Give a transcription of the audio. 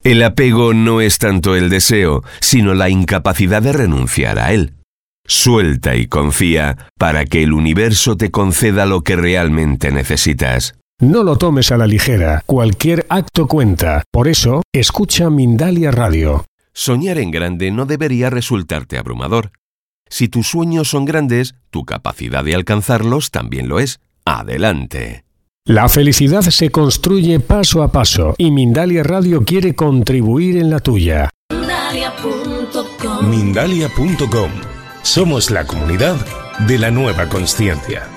El apego no es tanto el deseo, sino la incapacidad de renunciar a él. Suelta y confía para que el universo te conceda lo que realmente necesitas. No lo tomes a la ligera, cualquier acto cuenta. Por eso, escucha Mindalia Radio. Soñar en grande no debería resultarte abrumador. Si tus sueños son grandes, tu capacidad de alcanzarlos también lo es. ¡Adelante! La felicidad se construye paso a paso y Mindalia Radio quiere contribuir en la tuya. Mindalia.com. Somos la comunidad de la nueva consciencia.